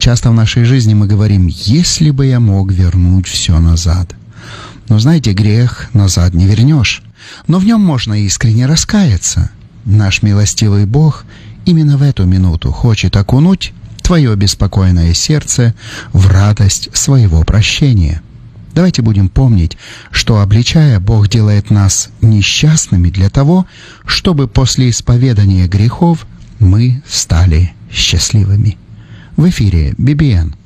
Часто в нашей жизни мы говорим: «Если бы я мог вернуть все назад». Но знаете, грех назад не вернешь, но в нем можно искренне раскаяться. Наш милостивый Бог именно в эту минуту хочет окунуть твое беспокойное сердце в радость своего прощения. Давайте будем помнить, что, обличая, Бог делает нас несчастными для того, чтобы после исповедания грехов мы стали счастливыми. В эфире BBN.